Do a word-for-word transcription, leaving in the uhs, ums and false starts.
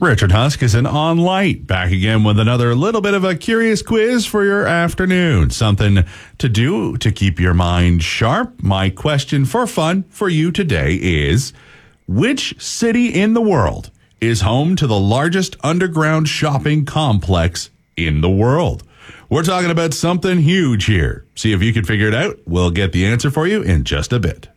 Richard Huskisson on Light, back again with another little bit of a curious quiz for your afternoon. Something to do to keep your mind sharp. My question for fun for you today is, which city in the world is home to the largest underground shopping complex in the world? We're talking about something huge here. See if you can figure it out. We'll get the answer for you in just a bit.